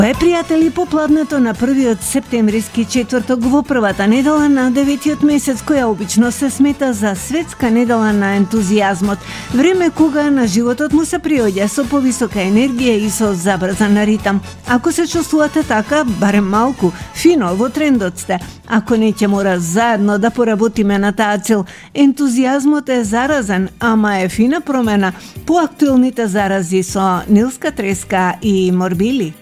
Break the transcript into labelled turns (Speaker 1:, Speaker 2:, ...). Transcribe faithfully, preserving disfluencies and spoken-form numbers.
Speaker 1: Е, пријатели, попладнето на првиот септемвриски четврток во првата недела на деветиот месец, која обично се смета за светска недела на ентузијазмот, време кога на животот му се приоѓа со повисока енергија и со забрзан ритам. Ако се чувствувате така, барем малку, фино во трендот сте. Ако не, ќе мора заедно да поработиме на таа цел. Ентузијазмот е заразен, ама е фина промена по актуелните зарази со нилска треска и морбили.